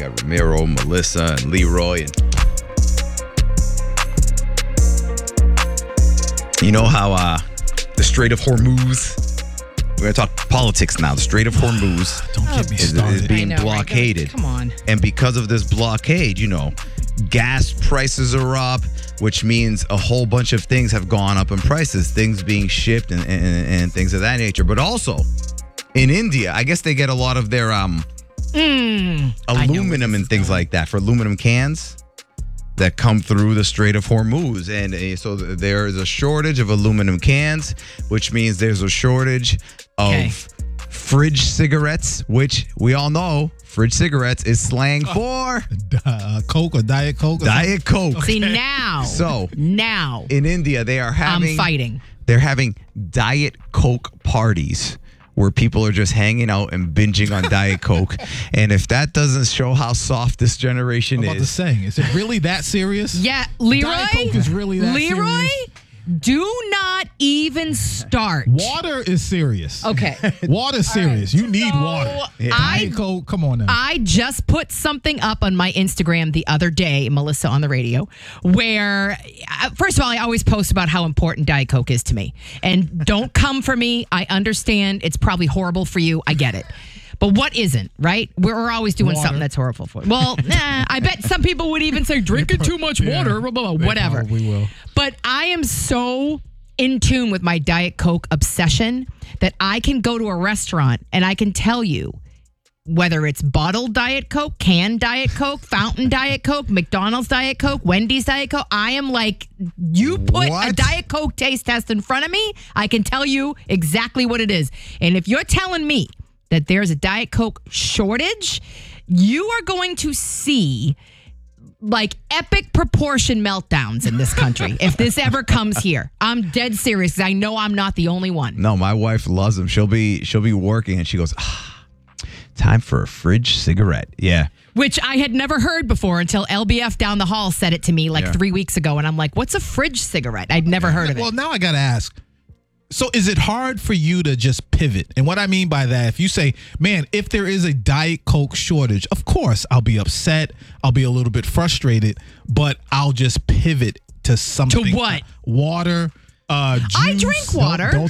got Ramiro, Melissa, and Leroy. And you know how the Strait of Hormuz, we're going to talk politics now. The Strait of Hormuz Don't get me started. is being I know, right? blockaded. Come on. And because of this blockade, gas prices are up, which means a whole bunch of things have gone up in prices, things being shipped and things of that nature. But also in India, I guess they get a lot of their aluminum and things like that for aluminum cans that come through the Strait of Hormuz. And so there is a shortage of aluminum cans, which means there's a shortage of fridge cigarettes, which we all know fridge cigarettes is slang for Coke or Diet Coke? Diet Coke. See, now. So now. in India, they are having I'm fighting. They're having Diet Coke parties where people are just hanging out and binging on Diet Coke. And if that doesn't show how soft this generation I'm about to is. say, is it really that serious? Yeah, Leroy. Diet Coke is really that Leroy, serious? do not even start. Water is serious. Okay. Water's serious. You need water. Diet Coke, come on now. I just put something up on my Instagram the other day, Melissa on the radio, where, first of all, I always post about how important Diet Coke is to me. And don't come for me. I understand it's probably horrible for you. I get it. But what isn't, right? We're always doing something that's horrible for you. Well, I bet some people would even say drinking too much water, blah, blah, blah, whatever. We will. But I am so in tune with my Diet Coke obsession that I can go to a restaurant and I can tell you whether it's bottled Diet Coke, canned Diet Coke, fountain Diet Coke, McDonald's Diet Coke, Wendy's Diet Coke. I am like, you put a Diet Coke taste test in front of me, I can tell you exactly what it is. And if you're telling me that there's a Diet Coke shortage, you are going to see like epic proportion meltdowns in this country if this ever comes here. I'm dead serious because I know I'm not the only one. No, my wife loves them. She'll be working and she goes, time for a fridge cigarette. Yeah. Which I had never heard before until LBF down the hall said it to me 3 weeks ago. And I'm like, what's a fridge cigarette? I'd never heard of it. Well, now I got to ask. So is it hard for you to just pivot? And what I mean by that, if you say, man, if there is a Diet Coke shortage, of course, I'll be upset. I'll be a little bit frustrated, but I'll just pivot to something. To what? Water, juice. I drink water. Don't